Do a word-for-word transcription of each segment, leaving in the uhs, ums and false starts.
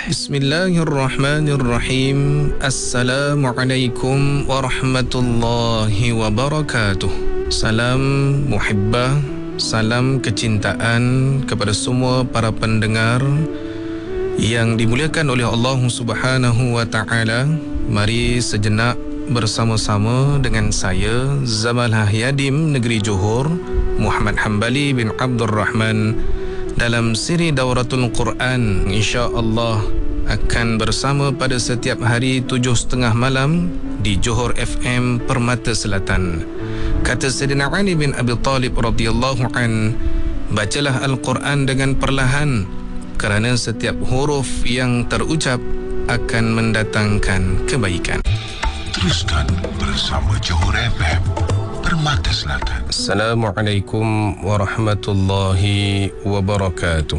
Bismillahirrahmanirrahim. Assalamualaikum warahmatullahi wabarakatuh. Salam muhibbah, salam kecintaan kepada semua para pendengar yang dimuliakan oleh Allah Subhanahu wa taala. Mari sejenak bersama-sama dengan saya Zamalah Yadim Negeri Johor, Muhammad Hambali bin Abdul Rahman, dalam siri Dauratul Quran. InsyaAllah akan bersama pada setiap hari tujuh setengah malam di Johor F M Permata Selatan. Kata Sayyidina Ali bin Abi Talib radhiyallahu an, bacalah Al-Quran dengan perlahan, kerana setiap huruf yang terucap akan mendatangkan kebaikan. Teruskan bersama Johor F M Permata Selatan. Assalamualaikum warahmatullahi wabarakatuh.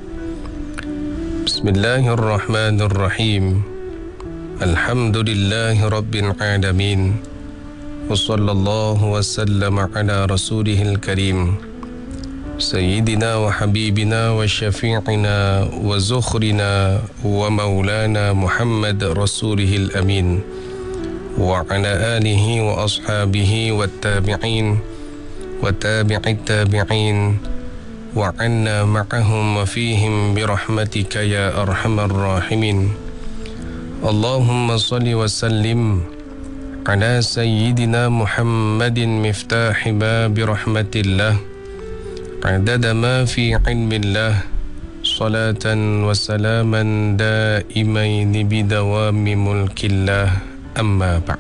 Bismillahirrahmanirrahim. Alhamdulillahi rabbil alamin. Wa sallallahu wa sallama ala rasulihil karim, Sayyidina wa habibina wa syafi'ina wa zukhrina wa maulana Muhammad rasulihil amin, wa ala alihi wa ashabihi wa tabi'in wa tabi'it tabi'in wa anna ma'ahum wa fihim birahmatika ya arhamar rahimin. Allahumma salli wa sallim ala sayyidina Muhammadin miftahi babi rahmatillah, adada ma fi ilmillah, salatan wa salaman daimaini bidawami mulkillah. Amma ba'.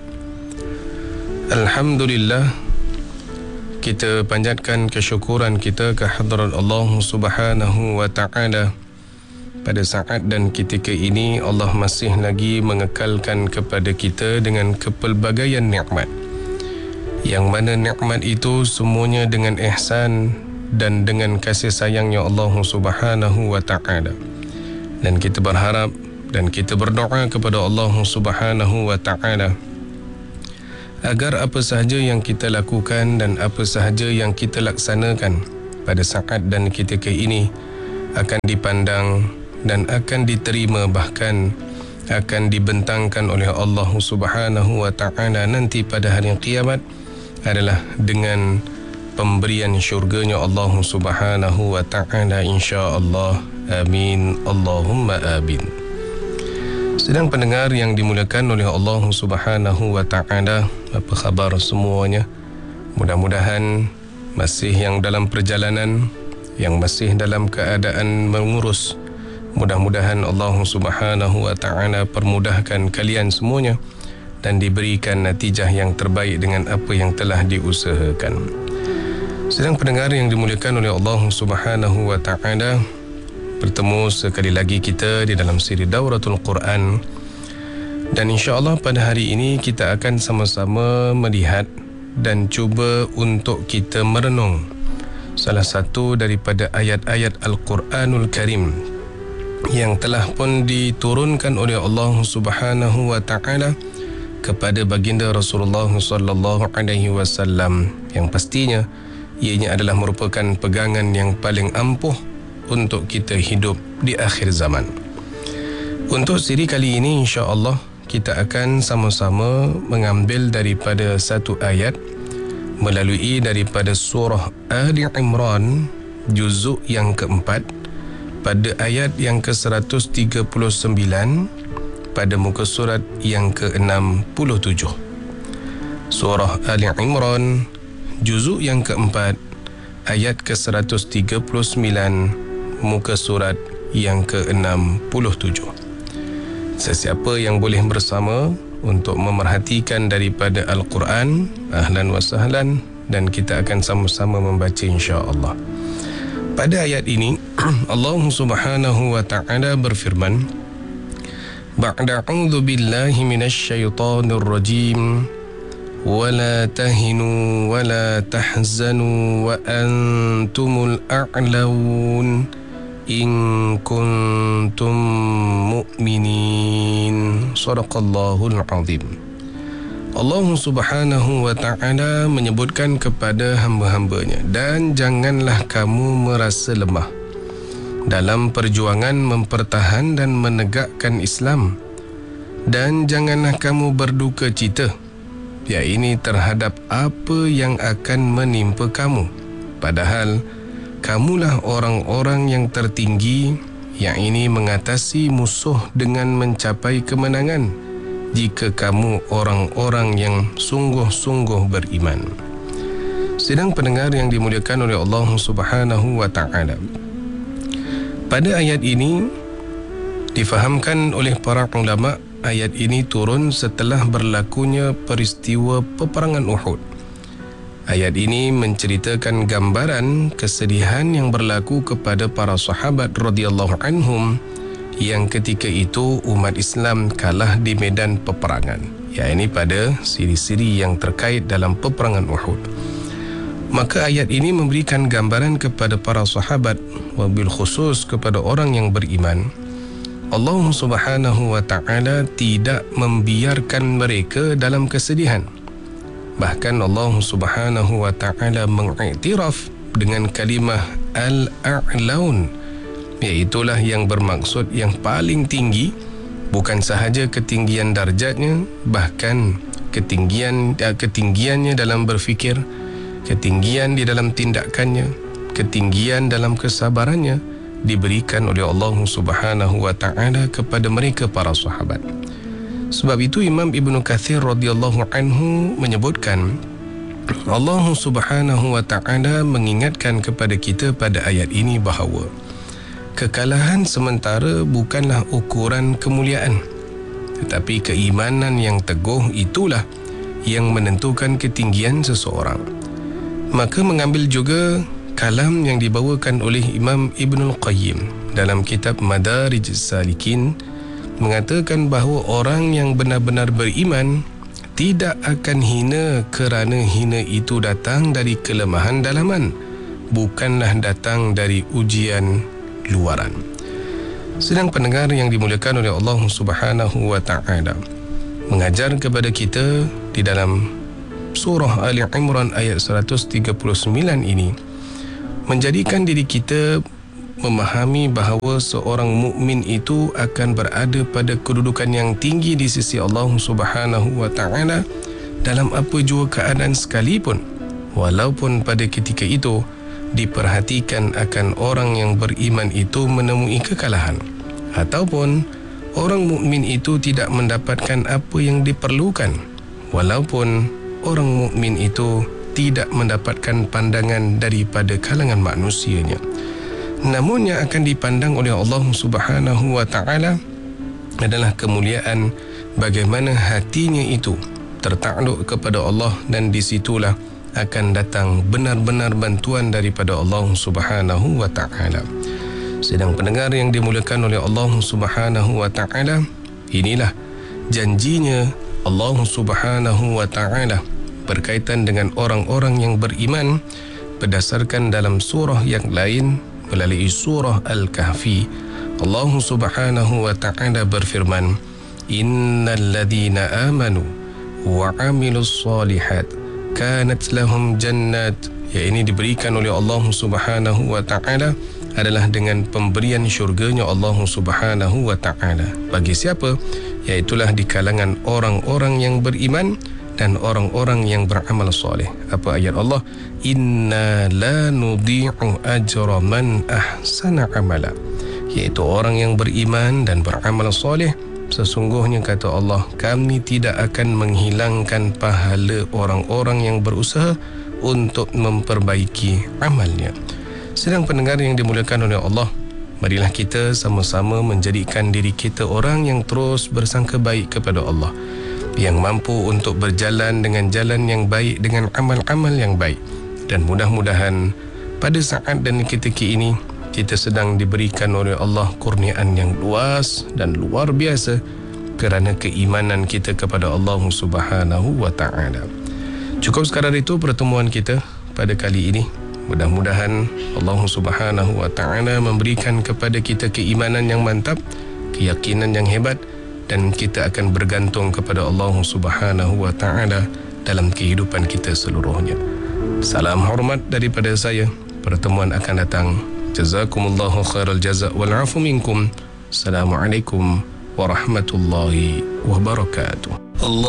Alhamdulillah, kita panjatkan kesyukuran kita ke hadrat Allah Subhanahu wa taala. Pada saat dan ketika ini Allah masih lagi mengekalkan kepada kita dengan kepelbagaian nikmat, yang mana nikmat itu semuanya dengan ihsan dan dengan kasih sayangnya Allah Subhanahu wa taala. Dan kita berharap dan kita berdoa kepada Allah Subhanahu wa taala agar apa sahaja yang kita lakukan dan apa sahaja yang kita laksanakan pada saat dan ketika ini akan dipandang dan akan diterima, bahkan akan dibentangkan oleh Allah Subhanahu wa taala nanti pada hari kiamat adalah dengan pemberian syurganya Allah Subhanahu wa taala, insya-Allah. Amin, Allahumma amin. Sedang pendengar yang dimuliakan oleh Allah Subhanahu wa taala, apa khabar semuanya? Mudah-mudahan masih yang dalam perjalanan, yang masih dalam keadaan mengurus. Mudah-mudahan Allah Subhanahu wa taala permudahkan kalian semuanya dan diberikan natijah yang terbaik dengan apa yang telah diusahakan. Sedang pendengar yang dimuliakan oleh Allah Subhanahu wa taala, bertemu sekali lagi kita di dalam siri Dauratul Quran, dan insya-Allah pada hari ini kita akan sama-sama melihat dan cuba untuk kita merenung salah satu daripada ayat-ayat Al-Quranul Karim yang telah pun diturunkan oleh Allah Subhanahu wa taala kepada baginda Rasulullah sallallahu alaihi wasallam, yang pastinya ianya adalah merupakan pegangan yang paling ampuh untuk kita hidup di akhir zaman. Untuk siri kali ini insya-Allah kita akan sama-sama mengambil daripada satu ayat melalui daripada surah Ali Imran juzuk yang keempat pada ayat yang ke seratus tiga puluh sembilan pada muka surat yang ke enam puluh tujuh. Surah Ali Imran juzuk yang keempat ayat ke seratus tiga puluh sembilan muka surat yang ke enam puluh tujuh. Sesiapa yang boleh bersama untuk memerhatikan daripada Al-Quran, ahlan wa sahlan, dan kita akan sama-sama membaca insya-Allah. Pada ayat ini Allah Subhanahu wa taala berfirman, ba'da a'udzu billahi minasy syaithanir rajim, ولا تهنوا ولا تحزنوا وأنتم الأعلون إن كنتم مؤمنين. صدق الله العظيم. Allah Subhanahu wa taala menyebutkan kepada hamba-hambanya, dan janganlah kamu merasa lemah dalam perjuangan mempertahan dan menegakkan Islam. Dan janganlah kamu berduka cita, yakni terhadap apa yang akan menimpa kamu, padahal kamulah orang-orang yang tertinggi, yakni mengatasi musuh dengan mencapai kemenangan, jika kamu orang-orang yang sungguh-sungguh beriman. Sedang pendengar yang dimuliakan oleh Allah Subhanahu wa taala, pada ayat ini difahamkan oleh para ulama, ayat ini turun setelah berlakunya peristiwa peperangan Uhud. Ayat ini menceritakan gambaran kesedihan yang berlaku kepada para sahabat radhiyallahu anhum yang ketika itu umat Islam kalah di medan peperangan, yakni pada siri-siri yang terkait dalam peperangan Uhud. Maka ayat ini memberikan gambaran kepada para sahabat, wabil khusus kepada orang yang beriman, Allah Subhanahu wa taala tidak membiarkan mereka dalam kesedihan. Bahkan Allah Subhanahu wa taala mengiktiraf dengan kalimah al-a'laun, iaitulah yang bermaksud yang paling tinggi, bukan sahaja ketinggian darjatnya, bahkan ketinggian ketinggiannya dalam berfikir, ketinggian di dalam tindakannya, ketinggian dalam kesabarannya diberikan oleh Allah Subhanahu wa taala kepada mereka para sahabat. Sebab itu Imam Ibnu Katsir radhiyallahu anhu menyebutkan, Allah Subhanahu wa taala mengingatkan kepada kita pada ayat ini bahawa kekalahan sementara bukanlah ukuran kemuliaan, tetapi keimanan yang teguh itulah yang menentukan ketinggian seseorang. Maka mengambil juga kalam yang dibawakan oleh Imam Ibnul Qayyim dalam kitab Madarijus Salikin, mengatakan bahawa orang yang benar-benar beriman tidak akan hina kerana hina itu datang dari kelemahan dalaman, bukanlah datang dari ujian luaran. Sedang pendengar yang dimuliakan oleh Allah Subhanahu wa taala mengajar kepada kita di dalam surah Ali Imran ayat seratus tiga puluh sembilan ini, menjadikan diri kita memahami bahawa seorang mukmin itu akan berada pada kedudukan yang tinggi di sisi Allah Subhanahu wa taala dalam apa jua keadaan sekalipun, walaupun pada ketika itu diperhatikan akan orang yang beriman itu menemui kekalahan, ataupun orang mukmin itu tidak mendapatkan apa yang diperlukan, walaupun orang mukmin itu tidak mendapatkan pandangan daripada kalangan manusianya. Namun yang akan dipandang oleh Allah Subhanahu wa taala adalah kemuliaan bagaimana hatinya itu tertakluk kepada Allah, dan di situlah akan datang benar-benar bantuan daripada Allah Subhanahu wa taala. Sedang pendengar yang dimuliakan oleh Allah Subhanahu wa taala, inilah janjinya Allah Subhanahu wa taala berkaitan dengan orang-orang yang beriman berdasarkan dalam surah yang lain melalui surah Al-Kahfi. Allah Subhanahu wa taala berfirman, innal ladzina amanu wa amilus solihat kanat lahum jannat, ya ini diberikan oleh Allah Subhanahu wa taala adalah dengan pemberian syurganya Allah Subhanahu wa taala. Bagi siapa? Iaitulah di kalangan orang-orang yang beriman dan orang-orang yang beramal soleh. Apa ayat Allah? Inna la nudhi'u ajra man ahsana amala, iaitu orang yang beriman dan beramal soleh, sesungguhnya kata Allah, kami tidak akan menghilangkan pahala orang-orang yang berusaha untuk memperbaiki amalnya. Sedang pendengar yang dimuliakan oleh Allah, marilah kita sama-sama menjadikan diri kita orang yang terus bersangka baik kepada Allah, yang mampu untuk berjalan dengan jalan yang baik, dengan amal-amal yang baik. Dan mudah-mudahan pada saat dan ketika ini kita sedang diberikan oleh Allah kurniaan yang luas dan luar biasa kerana keimanan kita kepada Allah Subhanahu wa taala. Cukup sekadar itu pertemuan kita pada kali ini. Mudah-mudahan Allah Subhanahu wa taala memberikan kepada kita keimanan yang mantap, keyakinan yang hebat, dan kita akan bergantung kepada Allah Subhanahu wa taala dalam kehidupan kita seluruhnya. Salam hormat daripada saya. Pertemuan akan datang. Jazakumullahu khairal jaza wal afu minkum. Assalamualaikum warahmatullahi wabarakatuh. Allah